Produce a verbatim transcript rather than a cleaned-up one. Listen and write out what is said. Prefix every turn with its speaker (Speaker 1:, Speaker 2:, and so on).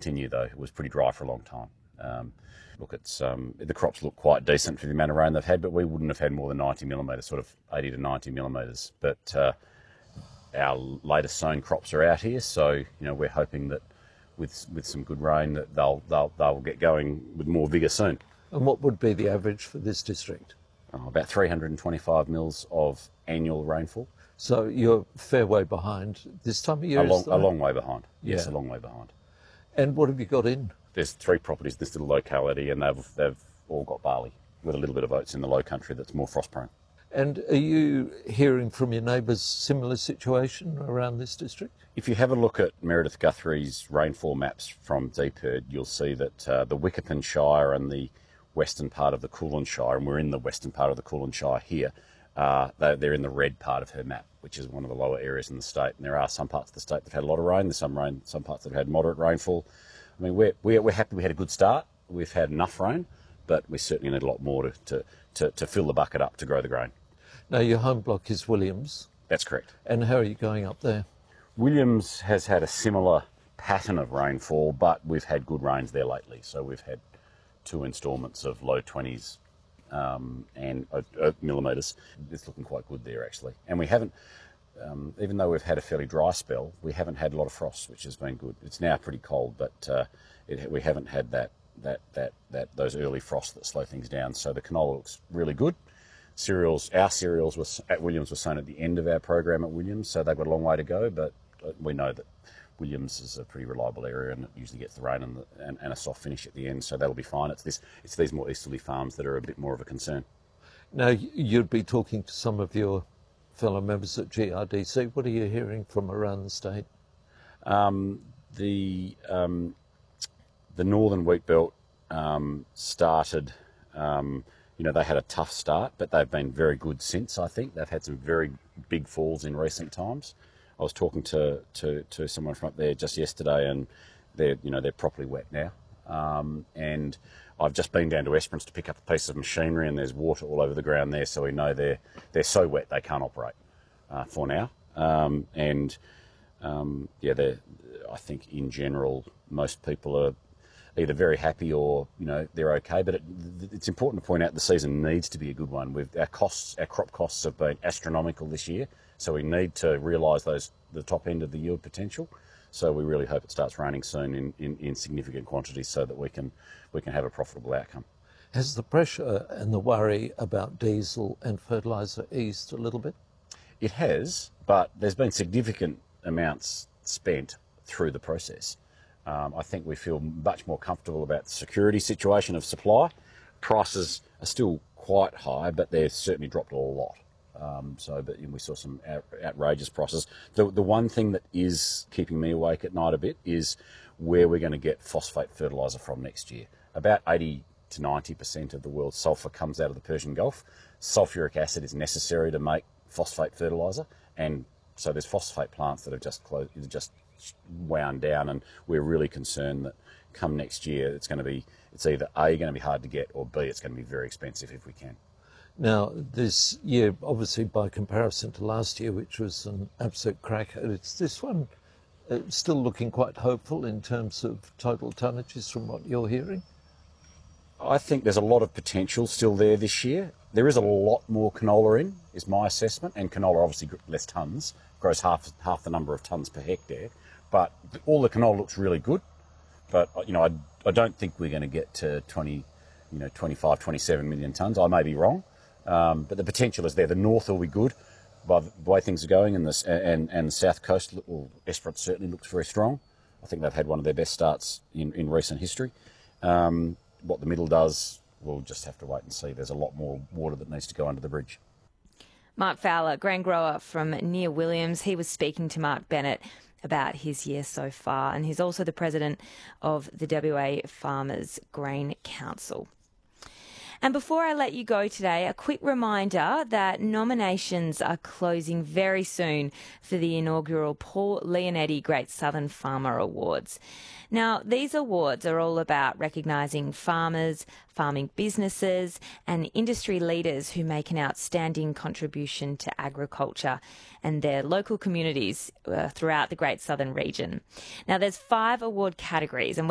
Speaker 1: continue though. It was pretty dry for a long time. Um, look, it's um, the crops look quite decent for the amount of rain they've had, but we wouldn't have had more than ninety millimetres, sort of eighty to ninety millimetres. But uh, our latest sown crops are out here, so you know we're hoping that with with some good rain that they'll they'll they'll get going with more vigour soon.
Speaker 2: And what would be the average for this district?
Speaker 1: Oh, about three hundred twenty-five mils of annual rainfall.
Speaker 2: So you're a fair way behind this time of year?
Speaker 1: A long, a long way behind. Yes,
Speaker 2: Yeah.
Speaker 1: a long way behind.
Speaker 2: And what have you got in?
Speaker 1: There's three properties in this little locality, and they've they've all got barley with a little bit of oats in the low country that's more frost prone.
Speaker 2: And are you hearing from your neighbours similar situation around this district?
Speaker 1: If you have a look at Meredith Guthrie's rainfall maps from DPIRD, you'll see that uh, the Wickerton Shire and the western part of the Kulin Shire, and we're in the western part of the Kulin Shire here, uh, they're, they're in the red part of her map, which is one of the lower areas in the state. And there are some parts of the state that have had a lot of rain, there's some rain, some parts that have had moderate rainfall. I mean, we're, we're, we're happy we had a good start. We've had enough rain, but we certainly need a lot more to, to, to, to fill the bucket up to grow the grain.
Speaker 2: Now, your home block is Williams.
Speaker 1: That's correct.
Speaker 2: And how are you going up there?
Speaker 1: Williams has had a similar pattern of rainfall, but we've had good rains there lately. So we've had two instalments of low twenties um, and uh, uh, millimetres. It's looking quite good there, actually. And we haven't, um, even though we've had a fairly dry spell, we haven't had a lot of frost, which has been good. It's now pretty cold, but uh, it, we haven't had that, that, that, that, those early frosts that slow things down. So the canola looks really good. Cereals, our cereals was at Williams were sown at the end of our program at Williams, so they've got a long way to go, but we know that Williams is a pretty reliable area and it usually gets the rain and, the, and, and a soft finish at the end, so that'll be fine. It's this, it's these more easterly farms that are a bit more of a concern.
Speaker 2: Now, you'd be talking to some of your fellow members at G R D C. What are you hearing from around the state?
Speaker 1: Um, the um, the northern wheat belt um, started. Um, You know, they had a tough start, but they've been very good since, I think. They've had some very big falls in recent times. I was talking to, to, to someone from up there just yesterday, and they're, you know, they're properly wet now. Um, and I've just been down to Esperance to pick up a piece of machinery, and there's water all over the ground there, so we know they're, they're so wet they can't operate uh, for now. Um, and, um, yeah, they're, I think in general, most people are either very happy or, you know, they're okay. But it, it's important to point out the season needs to be a good one. We've, our costs, our crop costs have been astronomical this year, so we need to realise those the top end of the yield potential. So we really hope it starts raining soon in, in, in significant quantities so that we can we can have a profitable outcome.
Speaker 2: Has the pressure and the worry about diesel and fertiliser eased a little bit?
Speaker 1: It has, but there's been significant amounts spent through the process. Um, I think we feel much more comfortable about the security situation of supply. Prices are still quite high, but they've certainly dropped a lot. Um, so, but you know, we saw some out, outrageous prices. The, the one thing that is keeping me awake at night a bit is where we're going to get phosphate fertiliser from next year. About eighty to ninety percent of the world's sulphur comes out of the Persian Gulf. Sulphuric acid is necessary to make phosphate fertiliser, and so there's phosphate plants that have just closed, just wound down, and we're really concerned that come next year it's going to be, it's either A, going to be hard to get, or B, it's going to be very expensive if we can.
Speaker 2: Now, this year, obviously by comparison to last year, which was an absolute cracker, it's this one uh, still looking quite hopeful in terms of total tonnages from what you're hearing?
Speaker 1: I think there's a lot of potential still there this year. There is a lot more canola in, is my assessment, and canola obviously less tonnes, grows half half the number of tonnes per hectare. But all the canola looks really good. But you know, I, I don't think we're going to get to twenty, you know, twenty-five, twenty-seven million tonnes. I may be wrong, um, but the potential is there. The north will be good by the way things are going, and the and and the south coast, well, Esperance certainly looks very strong. I think they've had one of their best starts in in recent history. Um, what the middle does, we'll just have to wait and see. There's a lot more water that needs to go under the bridge.
Speaker 3: Mark Fowler, grain grower from near Williams, he was speaking to Mark Bennett about his year so far, and he's also the president of the W A Farmers Grain Council. And before I let you go today, a quick reminder that nominations are closing very soon for the inaugural Paul Leonetti Great Southern Farmer Awards. Now, these awards are all about recognising farmers, farming businesses and industry leaders who make an outstanding contribution to agriculture and their local communities uh, throughout the Great Southern region. Now, there's five award categories, and